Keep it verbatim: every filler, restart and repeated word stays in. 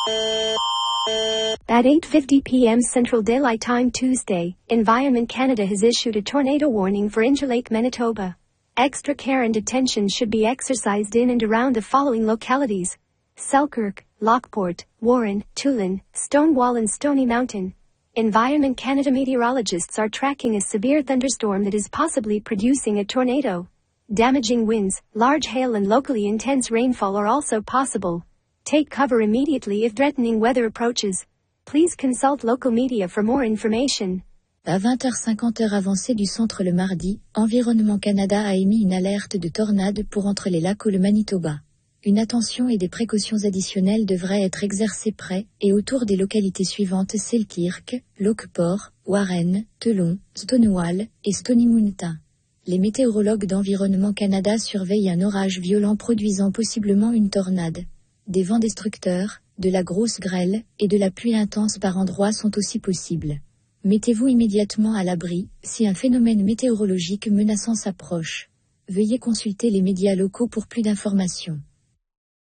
At eight fifty p m Central Daylight Time Tuesday, Environment Canada has issued a tornado warning for Interlake, Manitoba. Extra care and attention should be exercised in and around the following localities: Selkirk, Lockport, Warren, Tulin, Stonewall and Stony Mountain. Environment Canada meteorologists are tracking a severe thunderstorm that is possibly producing a tornado. Damaging winds, large hail and locally intense rainfall are also possible. Take cover immediately if threatening weather approaches. Please consult local media for more information. À vingt heures cinquante heure avancée du centre le mardi, Environnement Canada a émis une alerte de tornade pour entre les lacs ou le Manitoba. Une attention et des précautions additionnelles devraient être exercées près et autour des localités suivantes: Selkirk, Lockport, Warren, Telon, Stonewall et Stony Mountain. Les météorologues d'Environnement Canada surveillent un orage violent produisant possiblement une tornade. Des vents destructeurs, de la grosse grêle et de la pluie intense par endroits sont aussi possibles. Mettez-vous immédiatement à l'abri si un phénomène météorologique menaçant s'approche. Veuillez consulter les médias locaux pour plus d'informations.